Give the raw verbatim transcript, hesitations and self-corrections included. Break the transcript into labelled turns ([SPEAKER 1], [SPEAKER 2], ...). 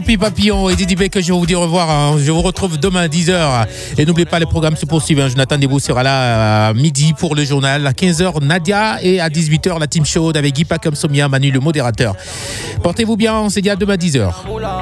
[SPEAKER 1] Puis Papillon et Didi Beck, je vais vous dire au revoir. Hein. Je vous retrouve demain à dix heures. Et n'oubliez pas, les programmes se poursuivent. Hein. Jonathan Debou sera là à midi pour le journal. À quinze heures, Nadia. Et à dix-huit heures, la team chaude avec Guy Pacom Somia, Manu le modérateur. Portez-vous bien. On se dit à demain à dix heures.